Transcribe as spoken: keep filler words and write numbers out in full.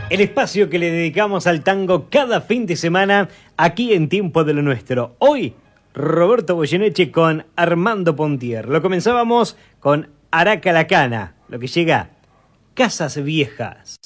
El espacio que le dedicamos al tango cada fin de semana aquí en Tiempo de lo Nuestro. Hoy, Roberto Goyeneche con Armando Pontier. Lo comenzábamos con Araca la Cana, lo que llega Casas Viejas.